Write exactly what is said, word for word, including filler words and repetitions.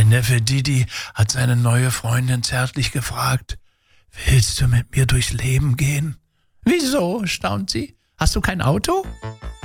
Mein Neffe Didi hat seine neue Freundin zärtlich gefragt, willst du mit mir durchs Leben gehen? Wieso, staunt sie. Hast du kein Auto?